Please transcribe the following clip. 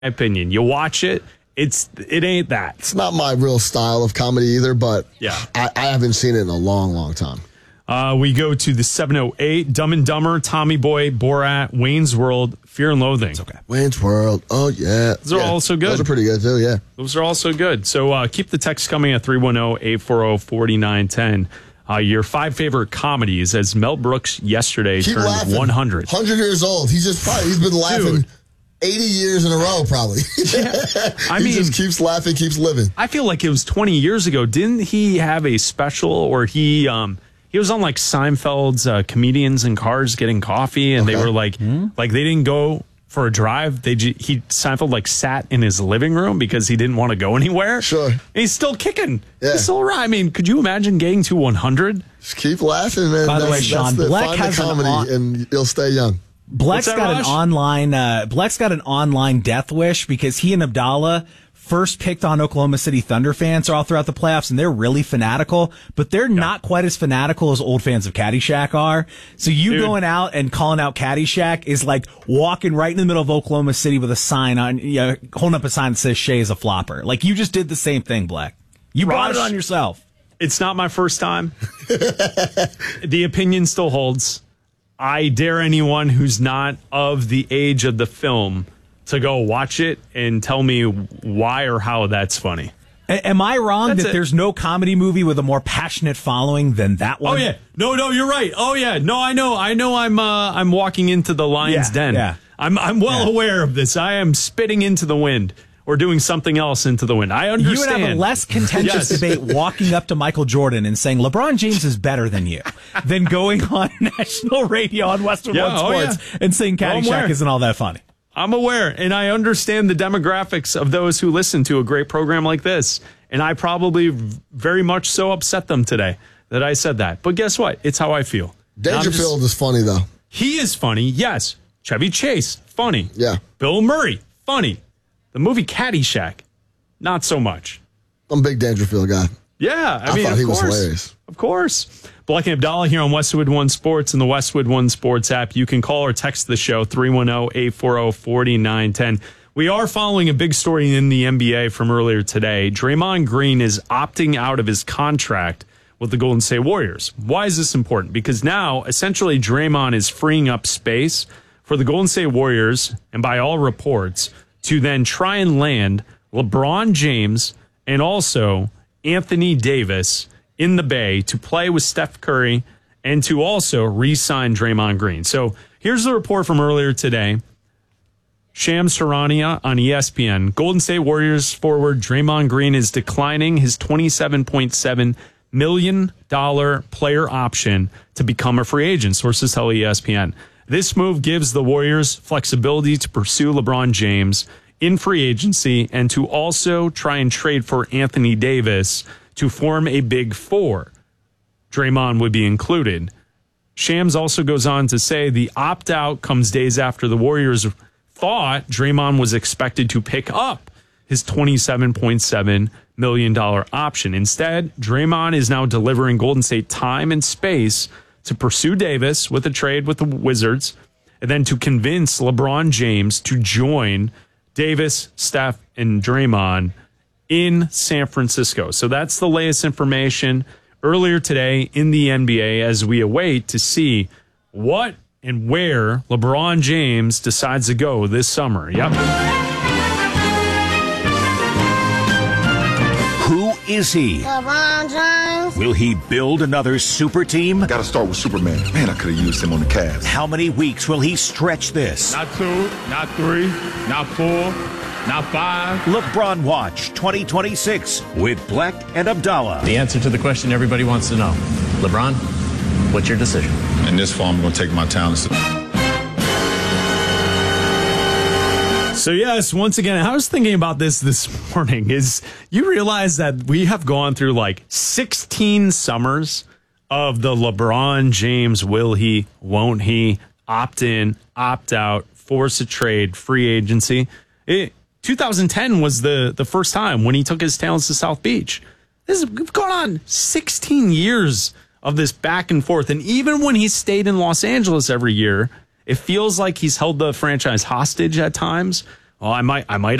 opinion. You watch it, it ain't that. It's not my real style of comedy either, but yeah, I haven't seen it in a long, long time. We go to the 708, Dumb and Dumber, Tommy Boy, Borat, Wayne's World, Fear and Loathing. It's okay. Wayne's World. Oh, yeah. Those are also good. Those are pretty good, too, yeah. Those are also good. So keep the text coming at 310-840-4910. Your 5 favorite comedies, as Mel Brooks yesterday turned laughing. 100. 100 years old. He's been laughing 80 years in a row, probably. Yeah. He just keeps laughing, keeps living. I feel like it was 20 years ago. Didn't he have a special, or he was on like Seinfeld's Comedians in Cars Getting Coffee, and they were like they didn't go for a drive. Seinfeld like sat in his living room because he didn't want to go anywhere. Sure. And he's still kicking. Yeah. He's still around. I mean, could you imagine getting to 100? Just keep laughing, man. By the way, Sean, Bleck has comedy and you'll stay young. Bleck's got an online death wish because he and Abdallah first picked on Oklahoma City Thunder fans all throughout the playoffs, and they're really fanatical, but they're not quite as fanatical as old fans of Caddyshack are. So going out and calling out Caddyshack is like walking right in the middle of Oklahoma City with a sign on, holding up a sign that says Shea is a flopper. Like, you just did the same thing, Bleck. You brought it on yourself. It's not my first time. The opinion still holds. I dare anyone who's not of the age of the film to go watch it and tell me why or how that's funny. Am I wrong that there's no comedy movie with a more passionate following than that one? Oh yeah, no, you're right. Oh yeah, no, I know. I'm walking into the lion's den. Yeah. I'm well aware of this. I am spitting into the wind or doing something else into the wind. I understand. You would have a less contentious debate walking up to Michael Jordan and saying LeBron James is better than you than going on national radio on Western One Sports and saying Caddyshack isn't all that funny. I'm aware, and I understand the demographics of those who listen to a great program like this, and I probably very much so upset them today that I said that. But guess what? It's how I feel. Dangerfield is funny, though. He is funny, yes. Chevy Chase, funny. Yeah. Bill Murray, funny. The movie Caddyshack, not so much. I'm a big Dangerfield guy. Yeah, I mean, thought he was hilarious. Of course. Bleck and Abdallah here on Westwood One Sports and the Westwood One Sports app. You can call or text the show, 310-840-4910. We are following a big story in the NBA from earlier today. Draymond Green is opting out of his contract with the Golden State Warriors. Why is this important? Because now, essentially, Draymond is freeing up space for the Golden State Warriors, and by all reports, to then try and land LeBron James and also Anthony Davis in the Bay to play with Steph Curry and to also re-sign Draymond Green. So here's the report from earlier today. Shams Charania on ESPN. Golden State Warriors forward Draymond Green is declining his $27.7 million player option to become a free agent, sources tell ESPN. This move gives the Warriors flexibility to pursue LeBron James in free agency and to also try and trade for Anthony Davis to form a big four. Draymond would be included. Shams also goes on to say the opt-out comes days after the Warriors thought Draymond was expected to pick up his $27.7 million option. Instead, Draymond is now delivering Golden State time and space to pursue Davis with a trade with the Wizards and then to convince LeBron James to join Davis, Steph, and Draymond in San Francisco. So that's the latest information earlier today in the NBA as we await to see what and where LeBron James decides to go this summer. Yep. Who is he? LeBron James. Will he build another super team? Gotta start with Superman. Man, I could have used him on the Cavs. How many weeks will he stretch this? Not 2, not 3, not 4, not 5. LeBron Watch 2026 with Bleck and Abdallah. The answer to the question everybody wants to know. LeBron, what's your decision? In this fall, I'm going to take my talents. So yes, once again, I was thinking about this morning. Is you realize that we have gone through like 16 summers of the LeBron James, will he, won't he, opt in, opt out, force a trade, free agency. 2010 was the first time when he took his talents to South Beach. We've gone on 16 years of this back and forth. And even when he's stayed in Los Angeles every year, it feels like he's held the franchise hostage at times Well, I might